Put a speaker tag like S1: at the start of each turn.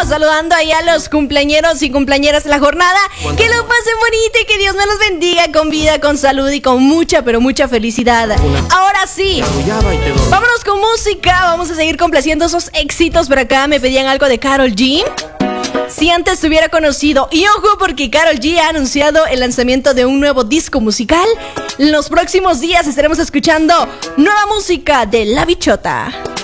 S1: saludando ahí a los cumpleañeros y cumpleañeras de la jornada. Que lo pasen bonito y que Dios me los bendiga con vida, con salud y con mucha, pero mucha felicidad. Ahora sí, vámonos con música. Vamos a seguir complaciendo esos éxitos. Por acá me pedían algo de Karol G. Si antes te hubiera conocido. Y ojo, porque Karol G ha anunciado el lanzamiento de un nuevo disco musical. En los próximos días estaremos escuchando nueva música de La Bichota.